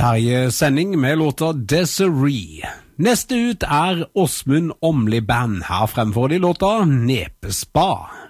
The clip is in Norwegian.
Terje Sending med låta Desiree. Neste ut Åsmund Åmli Band. Her fremfor de låta Nepespa.